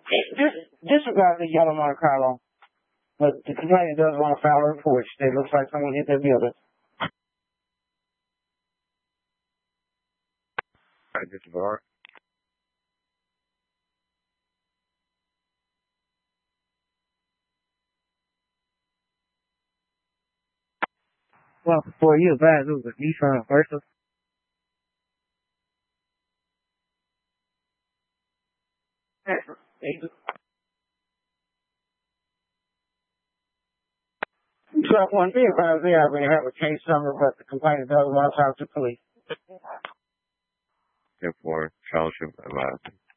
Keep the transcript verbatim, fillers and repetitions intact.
Dis disregard the yellow Monte Carlo, but the complainant does want to file a report. It looks like someone hit their building. I disregard. Well, before you advise, it was a Nissan Versa. Truck one be advised they already have a case number, but the complainant does want to talk to police. Therefore, fellowship advised.